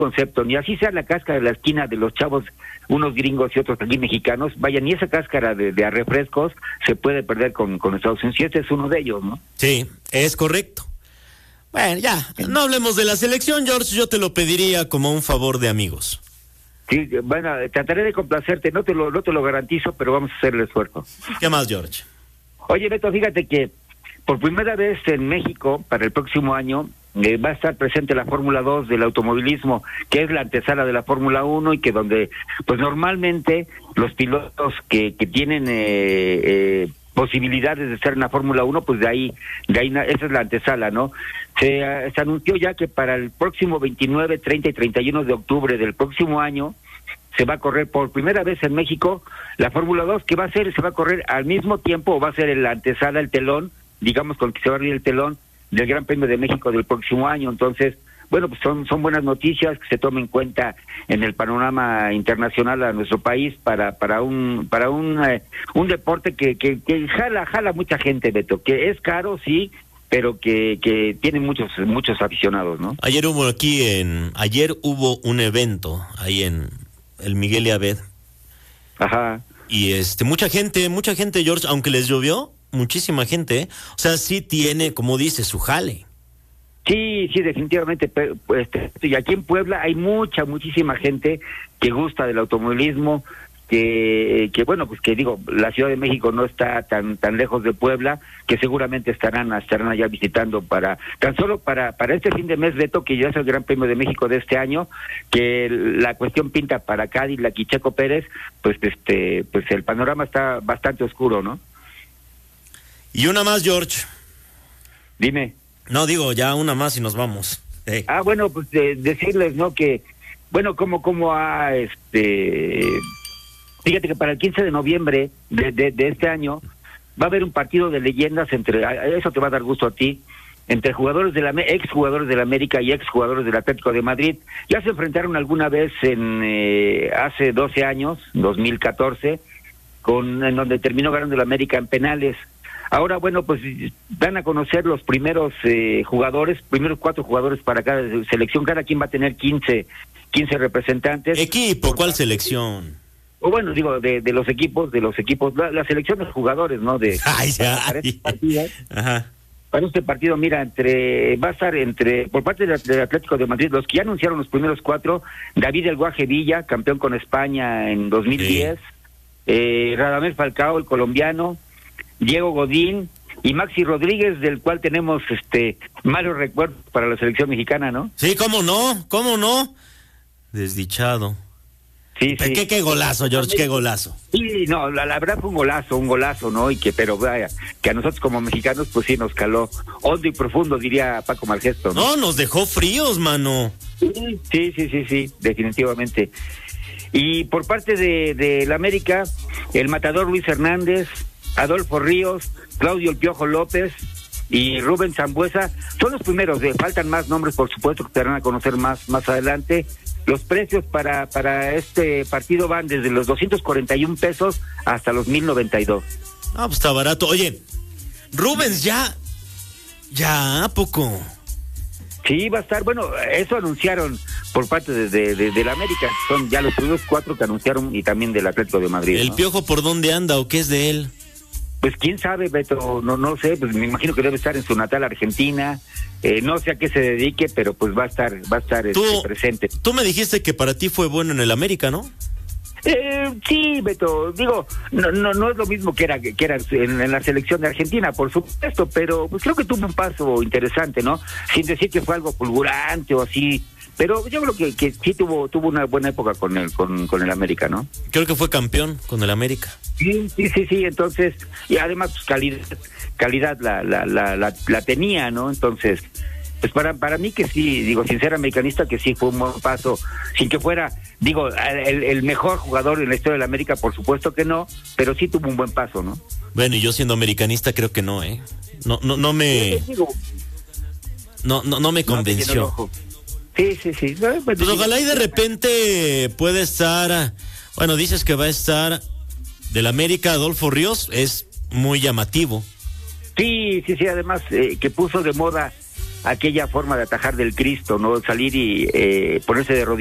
concepto, ni así sea la cáscara de la esquina de los chavos, unos gringos y otros aquí mexicanos, vaya, ni esa cáscara de a refrescos se puede perder con Estados Unidos, y este es uno de ellos, ¿no? Sí, es correcto. Bueno, ya, no hablemos de la selección, George, yo te lo pediría como un favor de amigos. Sí, bueno, trataré de complacerte, no te lo garantizo, pero vamos a hacer el esfuerzo. ¿Qué más, George? Oye, Beto, fíjate que por primera vez en México, para el próximo año, va a estar presente la Fórmula 2 del automovilismo, que es la antesala de la Fórmula 1 y que donde, pues normalmente, los pilotos que tienen posibilidades de estar en la Fórmula 1, pues de ahí esa es la antesala, ¿no? Se anunció ya que para el próximo 29, 30 y 31 de octubre del próximo año se va a correr por primera vez en México la Fórmula 2, que se va a correr al mismo tiempo, o va a ser la antesala, el telón, digamos, con que se va a abrir el telón del Gran Premio de México del próximo año. Entonces, bueno, pues son buenas noticias que se tomen en cuenta en el panorama internacional a nuestro país para un deporte que jala mucha gente, Beto, que es caro, sí, pero que tiene muchos aficionados, ¿no? Ayer hubo un evento ahí en el Miguel y Abed. Ajá. Y mucha gente, George, aunque les llovió, muchísima gente, o sea, sí tiene, como dice, su jale. Sí, definitivamente, pues, y aquí en Puebla hay muchísima gente que gusta del automovilismo, que bueno, pues que digo, la Ciudad de México no está tan lejos de Puebla, que seguramente estarán allá visitando tan solo para este fin de mes, Beto, que ya es el Gran Premio de México de este año, que la cuestión pinta para Cadillac y Checo Pérez, pues pues el panorama está bastante oscuro, ¿no? Y una más, George. Dime. No, digo, ya una más y nos vamos. Bueno, pues decirles, ¿no? Que, bueno, como fíjate que para el 15 de noviembre de este año va a haber un partido de leyendas eso te va a dar gusto a ti, entre exjugadores de la América y exjugadores del Atlético de Madrid. Ya se enfrentaron alguna vez hace 12 años, 2014, en donde terminó ganando el América en penales. Ahora, bueno, pues dan a conocer los primeros primeros 4 jugadores para cada selección. Cada quien va a tener 15 representantes. ¿Equipo? ¿Cuál selección? O bueno, digo, de los equipos, la selección de jugadores, ¿no? Para este partido. Ajá. Para este partido, mira, va a estar por parte del Atlético de Madrid, los que ya anunciaron los primeros 4, David El Guaje Villa, campeón con España en 2010, Radamel Falcao, el colombiano, Diego Godín y Maxi Rodríguez, del cual tenemos malos recuerdos para la selección mexicana, ¿no? Sí, ¿cómo no? Desdichado. Sí. ¿Qué golazo, George? ¿Qué golazo? Sí, no, la verdad fue un golazo, ¿no? Pero vaya, que a nosotros como mexicanos, pues sí nos caló hondo y profundo, diría Paco Malgesto, ¿no? No, nos dejó fríos, mano. Sí, definitivamente. Y por parte de la América, el matador Luis Hernández, Adolfo Ríos, Claudio El Piojo López y Rubén Sambuesa son los primeros. Faltan más nombres, por supuesto, que se darán a conocer más adelante. Los precios para este partido van desde los 241 pesos hasta los 1,092. Ah, pues está barato. Oye, Rubens, ya, ¿a poco? Sí, va a estar, bueno, eso anunciaron por parte de la América. Son ya los primeros 4 que anunciaron, y también del Atlético de Madrid. ¿El Piojo por dónde anda o qué es de él? Pues quién sabe, Beto, no sé, pues me imagino que debe estar en su natal Argentina, no sé a qué se dedique, pero pues va a estar presente. Tú me dijiste que para ti fue bueno en el América, ¿no? Sí, Beto, digo, no es lo mismo que era en la selección de Argentina, por supuesto, pero pues creo que tuvo un paso interesante, ¿no? Sin decir que fue algo fulgurante o así, pero yo creo que sí tuvo una buena época con el América, ¿no? Creo que fue campeón con el América. Sí, entonces, y además pues calidad la tenía, ¿no? Entonces, pues para mí que sí, digo, sin ser americanista, que sí fue un buen paso, sin que fuera, digo, el mejor jugador en la historia de la América, por supuesto que no, pero sí tuvo un buen paso, ¿no? Bueno, y yo siendo americanista creo que no, no me convenció. Sí. Pues ojalá y de repente puede estar, bueno, dices que va a estar del América Adolfo Ríos, es muy llamativo. Sí, además que puso de moda aquella forma de atajar del Cristo, ¿no? Salir y ponerse de rodillas